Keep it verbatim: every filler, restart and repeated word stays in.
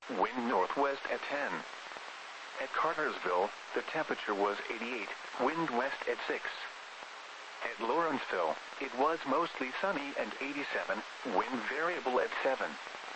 wind northwest at ten. At Cartersville, the temperature was eighty-eight, wind west at six. At Lawrenceville, it was mostly sunny and eighty-seven, wind variable at seven.